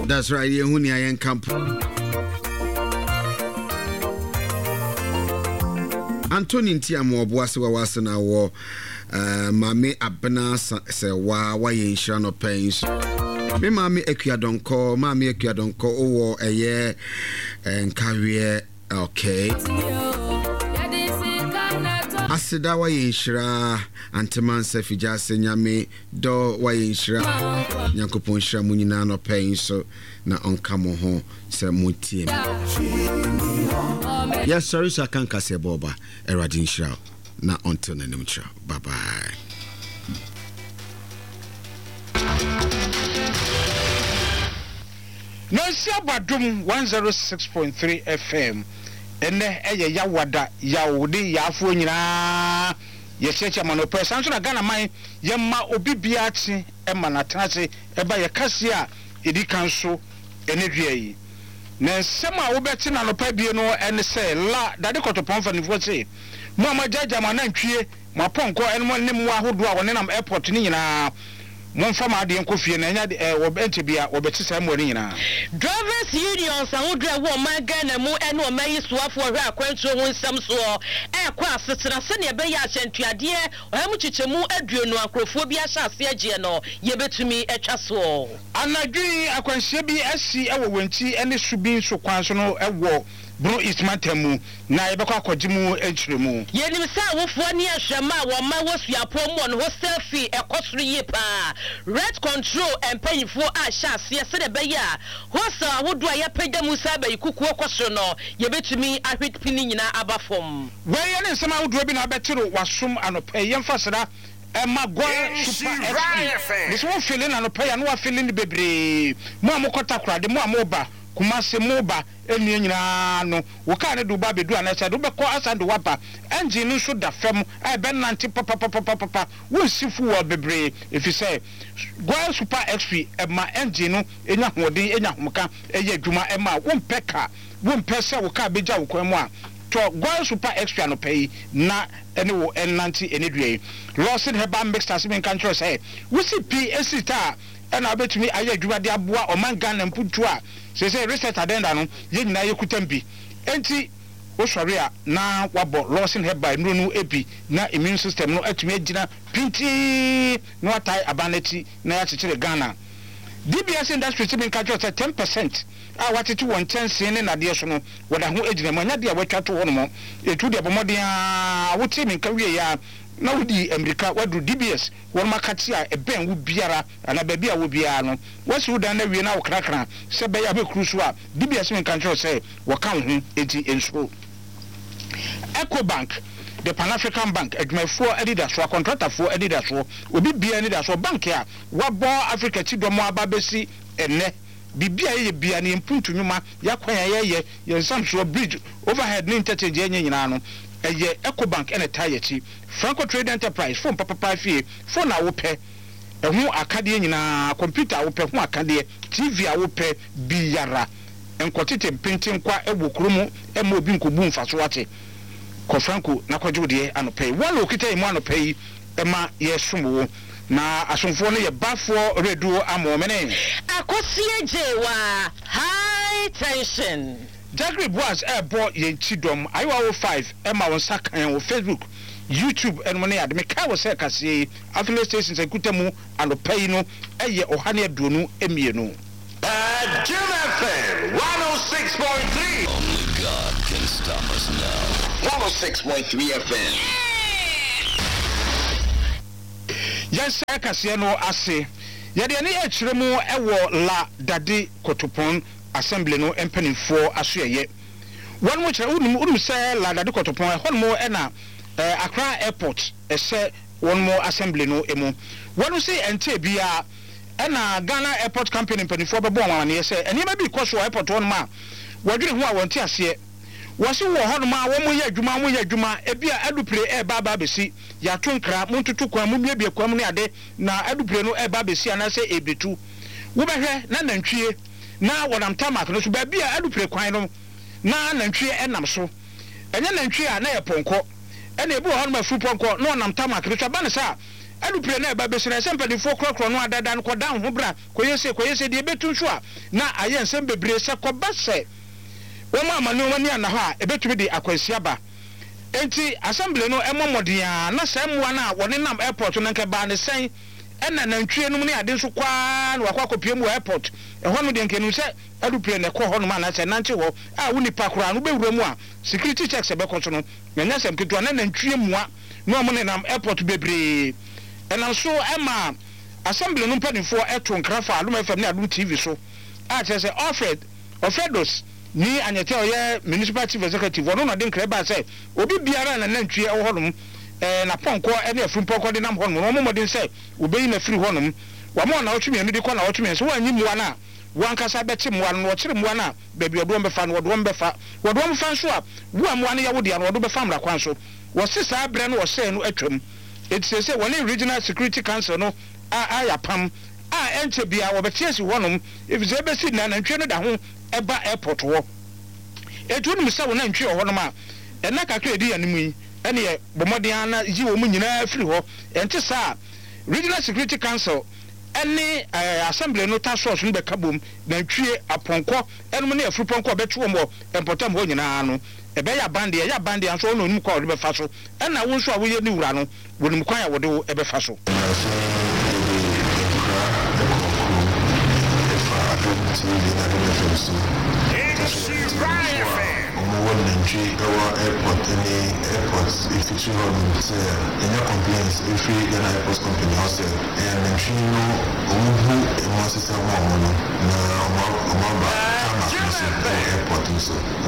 That's right. Yehuni ayen camp. Anthony Ntiamo Boase wawase na wo mame abena se wa yenhira no pens. Me mame akuadonko owo eye nkawie okay. Asida wa yenhira anteman se fijase nyame do wa yenhira nyankopon hira munyina no pens na onkamo ho se mutie. Yes, sorry, so I can't cast a boba. Eradin Shroud. Not until the name. Bye bye. No, Sabadum 106.3 FM. And then, Yawada, Yawudi, Yafuina, Yesecha Manope, Sanson Gana Mai, Yama Obibiati, Emanatasi, Eba Yakasia, Edi Council, Energy. Na sema ubeti na nopa bie no ene se la dade kotopon fa nifo se mo ma jaja ma na ntwie mo ponko ene mo ne mo ahodo a woni nam airport ni nyina mo mfa ma de nkofie na nya obenti bia obeti se mo ni nyina drivers unions ahodo e wo ma Ghana mu ene o mayi soafo hwe akwantu ho nsam so kwa asetena se ne be ya hyentuade o ha mu chichemu aduonu akrofo bi ahya ase agye no ye betumi atwa so anadwi akwanhye bi asi ewo wanti ene subi so kwan so no ewo bro ismatamu na yebekwa akogimu enchiremu yenim sa wofo ne ahwema wo ma wosuapo mo no hostel fee ekosoro ye pa red control empanyfo ahya ase se de be ya hostel ahodo a yapeda musa ba ikuku ekosoro no ye betumi ahwet pini nyina abafom we ye ne nsema ahodo bi na betiro wasom anopa yemfasera Emma Gwa Super FM. This one feeling and a pay and one feeling the baby. Mamma Cotakra, the Mamoba, Kumase Moba, and Yano, who can't do Baby do and I said, Uber Coas and the Wapa, and Genu should the film. I ben Nanti Papa, we'll see for baby. If you say, Gwa Super XP, Emma and Genu, Enya Wodi, Enya Muka, Eye Juma Emma, one pecker, one pesa, Waka Bija, Kwemwa. To Gwa Super XP no pay na ene nanti enedwe Lawson Heba mixed as men control say we see PSC ta and I bet me aye adwuma de aboa o man Ghana mputu a say research adenda no ye nyina ye kutambi enti wo sori a na wabo Lawson Heba nunu ebi na immune system no atumi agina pinti no atai abanati na ya chechire Ghana DBS industry team control say 10% what it one chance in na de so no wada ho agina manya de watwa to hono mo etu de bomode a wo team kawie ya na wodi America wadu DBS won makati a eben wo biara ana ba bia wo biara no wasi wodan na wie na wo krakra se be ya be kruso a DBS men control say wo kan ho enti enso EcoBank the Pan-African Bank adwumafo adidaswo contractorfo adidaswo obi bia adidaswo bank a wabo Africa tidomo ababesi enne bibia ye bia ne mpuntu nwuma yakwan ye yensamso bridge overhead ne interchange enye nyina no eye EcoBank ene tayechi Franco Trade Enterprise phone papa fie phone a wo pe ehu akade nyina computer a wo pe hu akade TV a wo pe biara enkotete mpintin kwa ewo kromu ema obi nkobu mfaso ate ko Franco na kwajo de anopay wala okita emu anopay ema yesumo na asomfo no ye bafo redu amomene akosie jewa high tension Jagri Boaz ebo ye chidom ayo 5 ema won sakan wo Facebook YouTube and money ad me ka wo se kase affiliate stations ekutamu anopay no eye ohane aduonu emienu Jim FM 106.3 Only God can stop us now. 106.3 FM. Yes, kase no ase. Yade ne echiremu ewo la dade kotopon assembly no empanimfo asoye. One mo chere unum se la dade kotopon hon mo na Accra airport ese one more assembly no emu. One say ente bia na Ghana airport company empanimfo bebo amane ye se eni ma bi koso airport one ma wadwene ho a wonte ase wose wo hɔ no ma wo mo yɛ adwuma ebia adupre baba besi ya tonkra montutu kwan mu biebie kwan mu ne ade na adupre no baba besi anase ebetu wo behwɛ na nantwie na wonam tamak no so ba bia adupre kwan no na nantwie enam so enya nantwie a na yɛ ponko ena ebu hɔ no ma fu ponko na wonam tamak no so ba ne sa adupre na ba besina sempedifo krokro no adada no koda ho bra koyese de betu nso a na aye nsem bebre se koba se wo ma amane wani ana ha ebetumi de akwasia ba enti assembly no emomodea na semwa na woni nam airport no nke ba ne sen ena nantwie no ne ade nso kwa na wakwa kopiem wo airport ho no de nkenu se adupre na ko ho no ma na se nante ho a woni pakura no bewura mu a security checks be ko so no nyanya sem ketu na nantwie mua no mo ne nam airport bebre ena so ema assembly no mpanifo eto nkrafa Adom FM ne Adom TV so a tese Ofredos ni anyete oye municipal chief executive ono no de nkraba se obi biara na nantwie wo honum na ponko ene afri ponko de nam honum no mo de se obeyi na free honum wa mo na otwemi anu de ko na otwemi so wanyi muwa na wankasa beti muwa no kire muwa na bebi odom befa no odom befa odom fa so a wo muwa ne yawo de no odom befa mra kwan so wo sisa abre no wo se no atwam it say one regional security council no ayapam enche bia wo betiesi honum if ze be si na nantwie no da ho eba airport wo etu nim se wo nantwie ho honum a ena kakra edi animu yi ene ye bomoden na yi wo mu nyina afiri ho ente sa regional security council ene assembly no task force no be kabom nantwie aponko enum na afiri ponko betu wo mo empotam ho nyina no ebe ya bande anso no nim kwa wo be fa so ena wo nso a wo ye ni wura no wo nim kwa ya wo de ebe fa so airport if you any complaints if you airport company house and you know who was the one na airport so